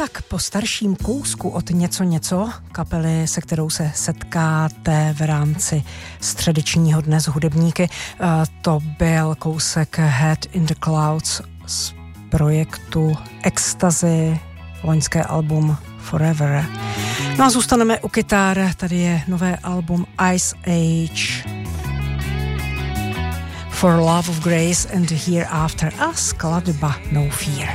tak po starším kousku od něco, kapely, se kterou se setkáte v rámci středečního dne s hudebníky, to byl kousek Head in the Clouds z projektu Ecstasy, loňské album Forever. No a zůstaneme u kytar, tady je nové album Ice Age, For Love of Grace and Hereafter a skladba No Fear.